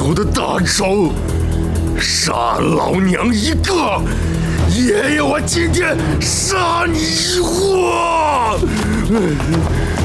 仇的大仇，杀老娘一个，爷爷我今天杀你一窝！